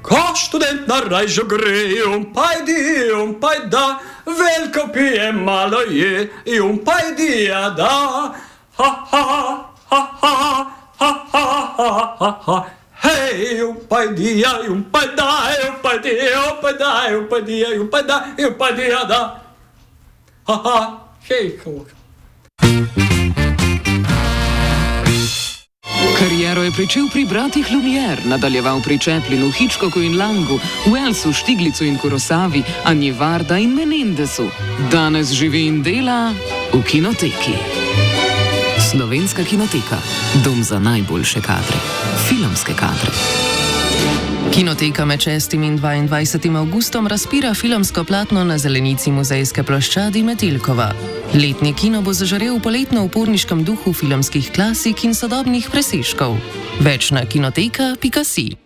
Ko študent na rajžo gre, pajda, veliko pije, malo je, pajdi, da. Ha, ha, ha, ha, ha, ha, ha, ha. Hej, pajdi, da. Ha, ha, hej, Kariero je pričel pri bratih Lumière, nadaljeval pri Chaplinu, Hitchcocku in Langu, Wellsu, Štiglicu in Kurosavi, Anji Varda in Menendesu. Danes živi in dela v kinoteki. Slovenska kinoteka. Dom za najboljše kadre. Filmske kadre. Kinoteka med 6. in 22. avgustom razpira filmsko platno na zelenici muzejske ploščadi Metelkova. Letni kino bo zažarel v poletno-uporniškem duhu filmskih klasik in sodobnih presežkov. Več na kinoteka.si.